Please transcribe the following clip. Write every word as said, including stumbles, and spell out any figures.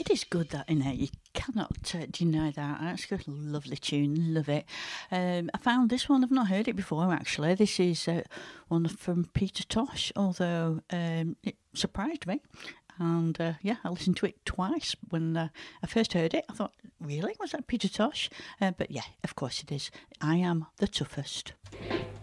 It is good, that, innit? You cannot uh, deny that. It's a lovely tune, love it. Um, I found this one, I've not heard it before actually. This is uh, one from Peter Tosh, although um, it surprised me. And uh, yeah, I listened to it twice. When uh, I first heard it, I thought, really? Was that Peter Tosh? Uh, but yeah, of course it is. I Am the Toughest.